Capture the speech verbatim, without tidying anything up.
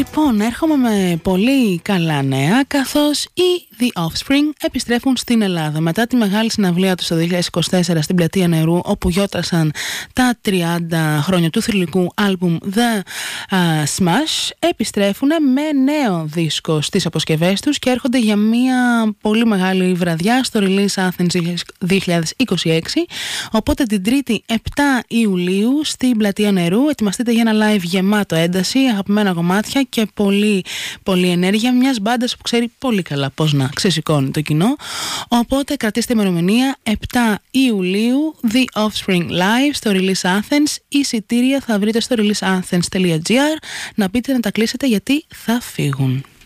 Λοιπόν, έρχομαι με πολύ καλά νέα, καθώς οι The Offspring επιστρέφουν στην Ελλάδα. Μετά τη μεγάλη συναυλία τους το δύο χιλιάδες είκοσι τέσσερα στην Πλατεία Νερού, όπου γιόρτασαν τα τριάντα χρόνια του θρυλικού άλμπουμ The uh, Smash, επιστρέφουν με νέο δίσκο στις αποσκευές τους και έρχονται για μια πολύ μεγάλη βραδιά στο Release Athens δύο χιλιάδες είκοσι έξι. Οπότε την Τρίτη επτά Ιουλίου στην Πλατεία Νερού ετοιμαστείτε για ένα live γεμάτο ένταση, αγαπημένα κομμάτια και πολύ πολύ ενέργεια μιας μπάντας που ξέρει πολύ καλά πώς να ξεσηκώνει το κοινό. Οπότε κρατήστε ημερομηνία επτά Ιουλίου, The Offspring Live στο Release Athens. Εισιτήρια θα βρείτε στο release athens dot gr. Να πείτε να τα κλείσετε γιατί θα φύγουν.